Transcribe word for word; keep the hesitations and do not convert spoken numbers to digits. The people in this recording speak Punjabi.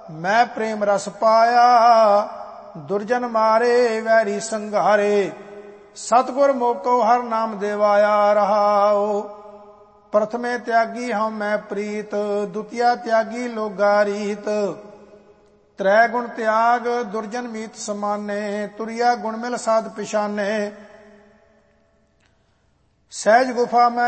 ਮੈਂ ਪ੍ਰੇਮ ਰਸ ਪਾਇਆ। ਦੁਰਜਨ ਮਾਰੇ ਵੈਰੀ ਸੰਘਾਰੇ। ਸਤਿਗੁਰ ਮੋਕੋ ਹਰ ਨਾਮ ਦੇਵਾਇਆ ਰਹਾਉ। ਪ੍ਰਥਮੇ ਤਿਆਗੀ ਹਉ ਮੈਂ ਪ੍ਰੀਤ। ਦੁਤੀਆ ਤਿਆਗੀ ਲੋਗਾ ਰੀਤ। ਤ੍ਰੈ ਗੁਣ ਤਿਆਗ ਦੁਰਜਨ ਮੀਤ ਸਮਾਨੇ। ਤੁਰਿਆ ਗੁਣ ਮਿਲ ਸਾਧ ਪਿਛਾਨੇ। ਸਹਿਜ ਗੁਫਾ ਮੈਂ